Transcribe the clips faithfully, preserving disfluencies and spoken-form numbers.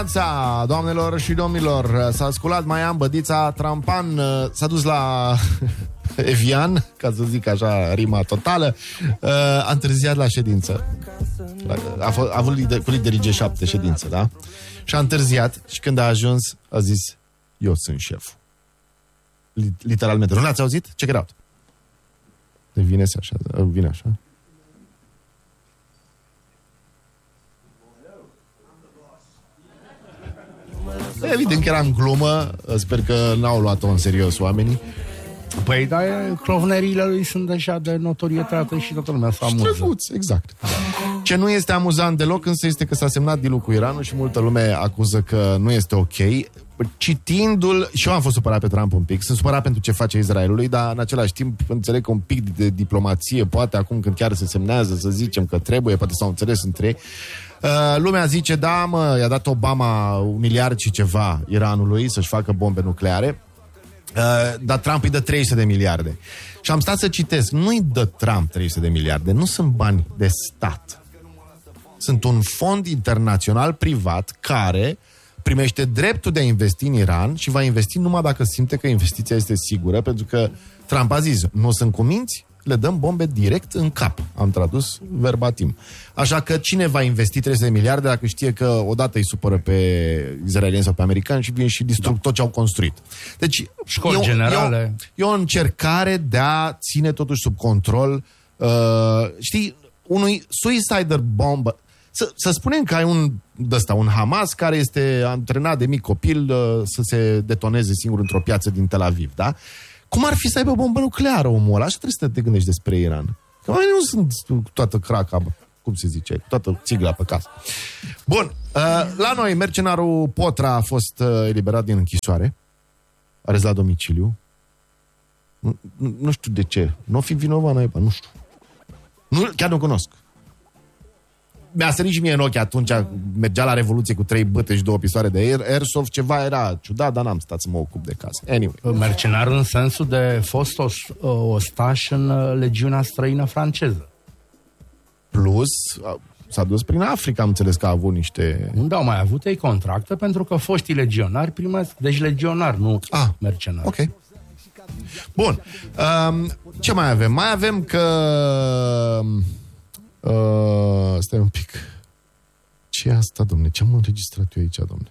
Doamnelor și domnilor, s-a sculat Maian Bădița Trampan, s-a dus la Evian, ca să zic așa, rima totală, a întârziat la ședință. A, f- a avut lider, cu liderii G șapte ședință, da? Și a întârziat și când a ajuns a zis, eu sunt șeful. Literalmente. Nu l-ați auzit? Check it out. Vine așa, vine așa. Evident că era în glumă. Sper că n-au luat-o în serios oamenii. Păi, dar clovneriile lui sunt deja de notorietate și toată lumea s-a amuză. Străfuț, exact. Ce nu este amuzant deloc însă este că s-a semnat deal-ul cu Iranul și multă lume acuză că nu este ok. Citindu-l, și eu am fost supărat pe Trump un pic, sunt supărat pentru ce face Israelului, dar în același timp înțeleg că un pic de diplomație, poate acum când chiar se semnează, să zicem că trebuie, poate s-au înțeles între ei. Uh, lumea zice, da, mă, i-a dat Obama un miliard și ceva Iranului să-și facă bombe nucleare, uh, dar Trump îi dă trei sute de miliarde. Și am stat să citesc, nu-i dă Trump trei sute de miliarde, nu sunt bani de stat. Sunt un fond internațional privat care primește dreptul de a investi în Iran și va investi numai dacă simte că investiția este sigură, pentru că Trump a zis, nu sunt cuminți, le dăm bombe direct în cap. Am tradus verbatim. Așa că cine va investi trei sute de miliarde dacă știe că odată îi supără pe izraelieni sau pe americani și vin și distrug da. tot ce au construit. Deci, școli e, generale. E o, e o încercare de a ține totuși sub control, uh, știi, unui suicider bomb. Să, să spunem că ai un ăsta, un Hamas care este antrenat de mic copil uh, să se detoneze singur într-o piață din Tel Aviv, da? Cum ar fi să aibă o bombă nucleară omul ăla? Așa trebuie să te gândești despre Iran. Că oamenii nu sunt cu toată craca, cum se zice, cu toată țigla pe casă. Bun, uh, la noi mercenarul Potra a fost uh, eliberat din închisoare. A rez la domiciliu. Nu, nu, nu știu de ce. Nu o fi vinovat, naiba, nu știu. Nu, chiar nu cunosc. Mi-a sărit și mie în ochi atunci, mergea la Revoluție cu trei băte și două pistoare de air, airsoft, ceva era ciudat, dar n-am stat să mă ocup de casă. Anyway. Mercenar în sensul de fost ostaș în legiunea străină franceză. Plus, s-a dus prin Africa, am înțeles că a avut niște... Unde au mai avut ei contracte, pentru că foștii legionari primesc, deci legionari, nu ah, mercenari. Ok. Bun. Um, ce mai avem? Mai avem că... Uh, stai un pic. Ce e asta, domne? Ce am înregistrat eu aici, domne?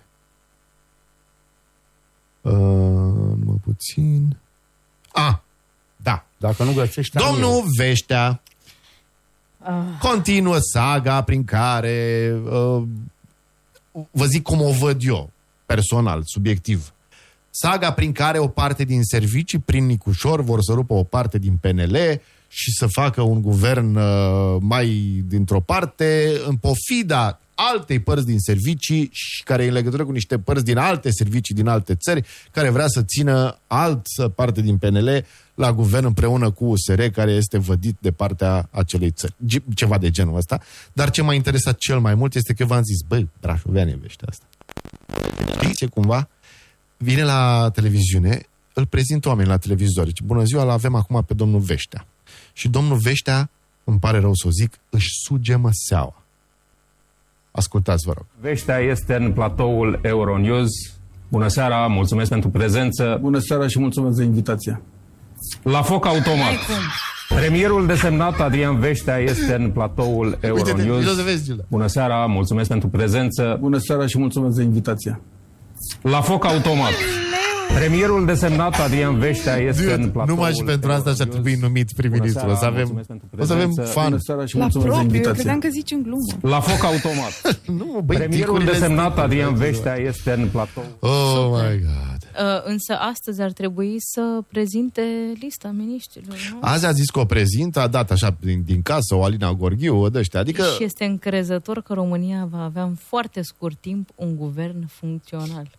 Uh, numai puțin. Ah, da. Dacă nu găsești... Domnul eu. Veștea uh. continuă saga prin care uh, vă zic cum o văd eu, personal, subiectiv. Saga prin care o parte din servicii, prin Nicușor, vor să rupă o parte din P N L și să facă un guvern uh, mai dintr-o parte, în pofida altei părți din servicii și care e în legătură cu niște părți din alte servicii din alte țări, care vrea să țină altă parte din P N L la guvern împreună cu U S R, care este vădit de partea acelei țări. Ceva de genul ăsta. Dar ce m-a interesat cel mai mult este că v-am zis, băi, brașoveane vește asta. Știți cumva? Vine la televiziune, îl prezintă oamenii la televizor. Zice, bună ziua, îl avem acum pe domnul Veștea. Și domnul Veștea, îmi pare rău să o zic, își suge măseaua. Ascultați, vă rog. Veștea este în platoul Euronews. Bună seara, mulțumesc pentru prezență. Bună seara și mulțumesc de invitație. La foc automat. Premierul desemnat Adrian Veștea este în platoul Euronews. Bună seara, mulțumesc pentru prezență. Bună seara și mulțumesc de invitație. La foc automat. Premierul desemnat Adrian Veștea este Dude, în platoul... Numai și pentru asta și-ar trebui numit prim-ministru. O să avem, o să avem fan. La propriu, eu credeam că zici în glumă. La foc automat. nu, băi, Premierul desemnat Adrian Veștea este în platou. Oh my God. Uh, însă astăzi ar trebui să prezinte lista miniștrilor, nu? Azi a zis că o prezintă, a dat așa din, din casă o Alina Gorghiu, o dăștia. Adică... Și este încrezător că România va avea în foarte scurt timp un guvern funcțional.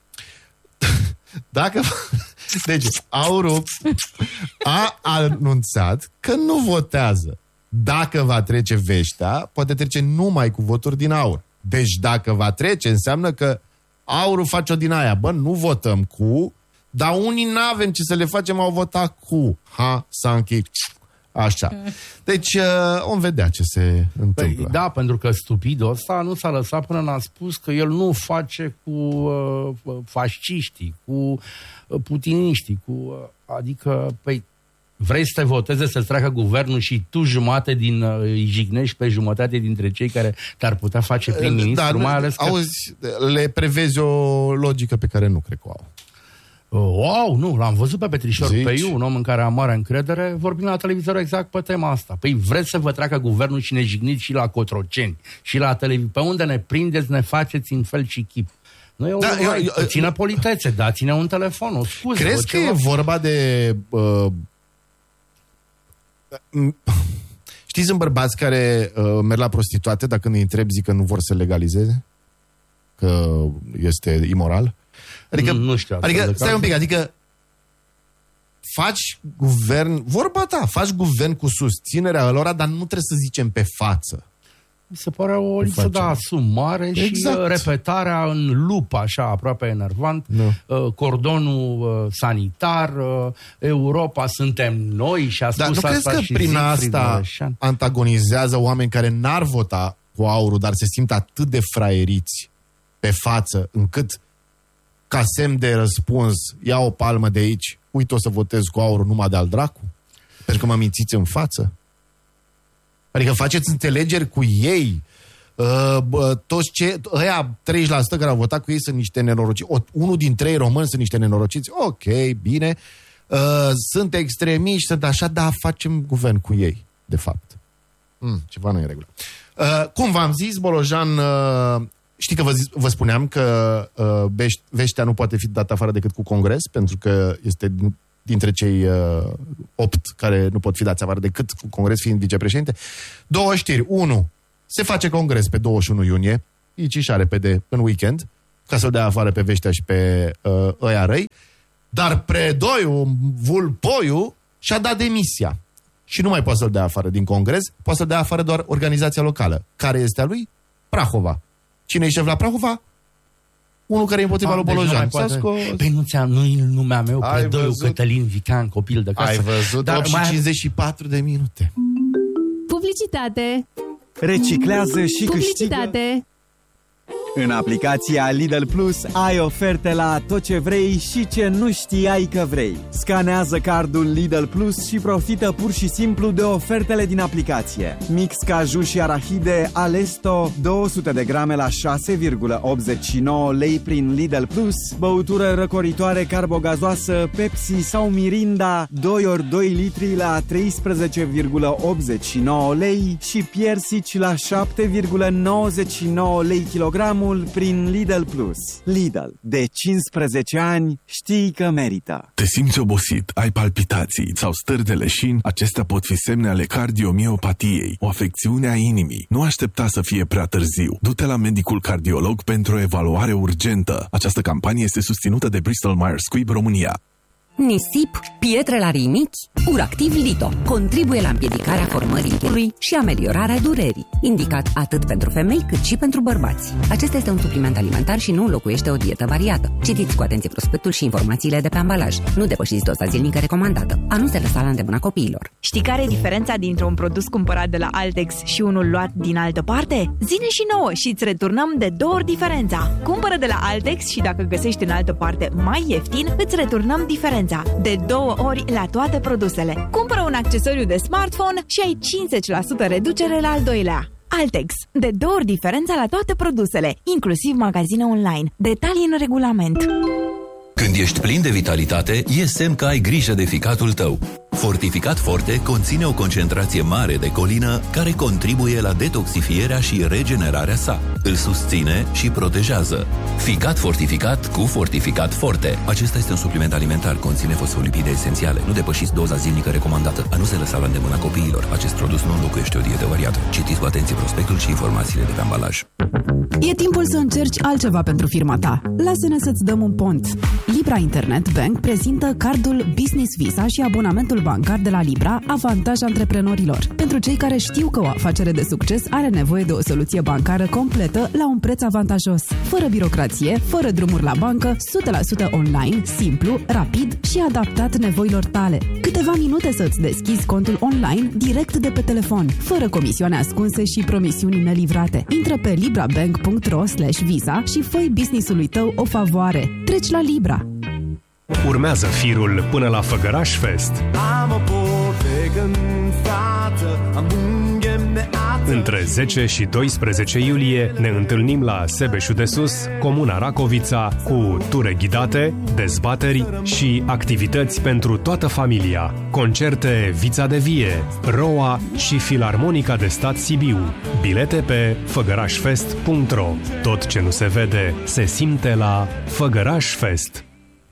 Dacă... Deci, Auru a anunțat că nu votează. Dacă va trece Veștea, poate trece numai cu voturi din Aur. Deci dacă va trece, înseamnă că Aurul face-o din aia. Bă, nu votăm cu, dar unii n-avem ce să le facem, au votat cu. Ha, s-a încheiat. Așa. Deci om vedea ce se întâmplă. Păi, da, pentru că stupidul ăsta nu s-a lăsat până n-a spus că el nu face cu uh, fasciștii, cu uh, putiniștii, cu, uh, adică, păi, vrei să te voteze, să-ți treacă guvernul și tu jumate din, uh, îi jignești pe jumătate dintre cei care te-ar putea face prim-ministru, da, mai ales că... Auzi, le prevezi o logică pe care nu cred că o au. Wow, nu, l-am văzut pe Petrișor Peiu, un om în care am mare încredere, vorbind la televizor exact pe tema asta. Păi vreți să vă treacă guvernul și ne jigniți și la Cotroceni, și la televizor. Pe unde ne prindeți, ne faceți în fel și chip. Nu e o da, eu, eu, ține politețe, dați-ne un telefon, o scuză. Crezi că e vorba de... Uh, știți, în bărbați care uh, merg la prostituate, dacă îi întrebi, zic că nu vor să legalizeze? Că este imoral? Adică, nu știu. Adică, stai un pic, adică faci guvern, vorba ta, faci guvern cu susținerea lor, dar nu trebuie să zicem pe față. Mi se pare o lipsă de asumare exact. Și repetarea în lup, așa, aproape enervant, no. uh, cordonul uh, sanitar, uh, Europa, suntem noi și a spus dar nu asta crezi că prin asta antagonizează oameni care n-ar vota cu aurul, dar se simt atât de fraieriți pe față, încât ca semn de răspuns, ia o palmă de aici, uite, o să votez cu aurul numai de al dracu? Pentru că mă mințiți în față. Adică faceți înțelegeri cu ei. Uh, bă, toți ce, ăia treizeci la sută care au votat cu ei sunt niște nenorociți. O, unul din trei români sunt niște nenorociți. Ok, bine. Uh, sunt extremiști, sunt așa, dar facem guvern cu ei, de fapt. Mm, ceva nu e în regulă. Uh, cum v-am zis, Bolojan... Uh, Știi că vă, zi, vă spuneam că uh, Veștea nu poate fi dat afară decât cu congres, pentru că este din, dintre cei uh, opt care nu pot fi dați afară decât cu congres, fiind vicepreședinte. Două știri. Unu, se face congres pe douăzeci și unu iunie, icișa repede, în weekend, ca să-l dea afară pe Veștea și pe uh, ăia răi, dar Predoiu, Vulpoiu, și-a dat demisia. Și nu mai poate să-l dea afară din congres, poate să-l dea afară doar organizația locală. Care este a lui? Prahova. Cine e șef la Prahova? Unul care e împotriva lui Bolojan. Păi nu ți-am, nu-i numea meu, Predoiu Cătălin Vican, copil de casă. Ai văzut? Dar opt și cincizeci și patru de minute. Publicitate. Reciclează și Publicitate. câștigă. În aplicația Lidl Plus ai oferte la tot ce vrei și ce nu știai că vrei. Scanează cardul Lidl Plus și profită pur și simplu de ofertele din aplicație. Mix caju și arahide Alesto două sute de grame la șase virgulă optzeci și nouă lei prin Lidl Plus, băutură răcoritoare carbogazoasă Pepsi sau Mirinda doi ori doi litri la treisprezece virgulă optzeci și nouă lei și piersici la șapte virgulă nouăzeci și nouă lei kilogramul prin Lidl Plus. Lidl, de cincisprezece ani știi că merită. Te simți obosit, ai palpitații sau stări de leșin? Acestea pot fi semne ale cardiomiopatiei, o afecțiune a inimii. Nu aștepta să fie prea târziu. Du-te la medicul cardiolog pentru o evaluare urgentă. Această campanie este susținută de Bristol Myers Squibb România. Nisip, pietre la rinichi, Uractiv Lito contribuie la împiedicarea formării pielii și ameliorarea durerii, indicat atât pentru femei cât și pentru bărbați. Acesta este un supliment alimentar și nu înlocuiește o dietă variată. Citiți cu atenție prospectul și informațiile de pe ambalaj. Nu depășiți doza zilnică recomandată. A nu se lăsa la îndemâna copiilor. Știi care e diferența dintre un produs cumpărat de la Altex și unul luat din altă parte? Zine și nouă și îți returnăm de două ori diferența. Cumpără de la Altex și dacă găsești în altă parte mai ieftin, îți returnăm diferența. De două ori la toate produsele. Cumpără un accesoriu de smartphone și ai cincizeci la sută reducere la al doilea. Altex. De două ori diferența la toate produsele, inclusiv magazine online. Detalii în regulament. Când ești plin de vitalitate, e semn că ai grijă de ficatul tău. Fortificat Forte conține o concentrație mare de colină care contribuie la detoxifierea și regenerarea sa. Îl susține și protejează. Ficat fortificat cu Fortificat Forte. Acesta este un supliment alimentar, conține fosfolipide esențiale. Nu depășiți doza zilnică recomandată. A nu se lăsa la îndemâna copiilor. Acest produs nu înlocuiește o dietă variată. Citiți cu atenție prospectul și informațiile de pe ambalaj. E timpul să încerci altceva pentru firma ta. Lasă-ne să-ți dăm un pont. Libra Internet Bank prezintă cardul Business Visa și abonamentul bancar de la Libra, avantaj antreprenorilor. Pentru cei care știu că o afacere de succes are nevoie de o soluție bancară completă la un preț avantajos. Fără birocrație, fără drumuri la bancă, o sută la sută online, simplu, rapid și adaptat nevoilor tale. Câteva minute să-ți deschizi contul online direct de pe telefon, fără comisioane ascunse și promisiuni nelivrate. Intră pe librabank punct ro slash visa și fă-i business-ului tău o favoare. Treci la Libra. Urmează firul până la Făgăraș Fest. Între zece și doisprezece iulie ne întâlnim la Sebeșul de Sus, Comuna Racovița, cu ture ghidate, dezbateri și activități pentru toată familia. Concerte Vița de Vie, Roa și Filarmonica de Stat Sibiu. Bilete pe făgărașfest punct ro. Tot ce nu se vede, se simte la Făgăraș Fest.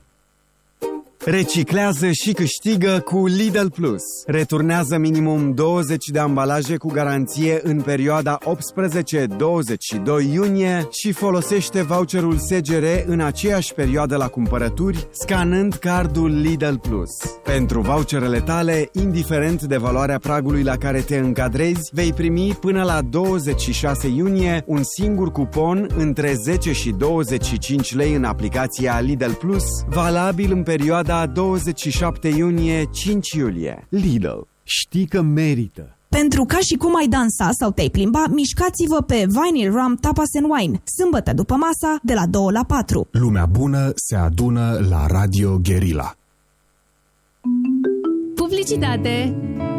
Reciclează și câștigă cu Lidl Plus. Returnează minimum douăzeci de ambalaje cu garanție în perioada optsprezece douăzeci și doi iunie și folosește voucherul S G R în aceeași perioadă la cumpărături, scanând cardul Lidl Plus. Pentru voucherele tale, indiferent de valoarea pragului la care te încadrezi, vei primi până la douăzeci și șase iunie un singur cupon între zece și douăzeci și cinci lei în aplicația Lidl Plus, valabil în perioada douăzeci și șapte iunie - cinci iulie. Lidl. Știi că merită. Pentru ca și cum ai dansa sau te-ai plimba, mișcați-vă pe Vinyl Rum Tapas and Wine, sâmbătă după masa, de la două la patru. Lumea bună se adună la Radio Guerilla. Publicitate.